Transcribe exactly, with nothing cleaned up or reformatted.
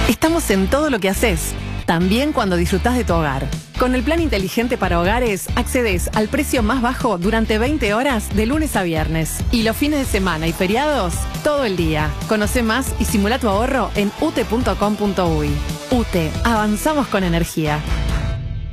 Estamos en todo lo que haces, también cuando disfrutás de tu hogar. Con el plan inteligente para hogares, accedes al precio más bajo durante veinte horas de lunes a viernes. Y los fines de semana y feriados, todo el día. Conoce más y simula tu ahorro en ute punto com punto uy. UTE, avanzamos con energía.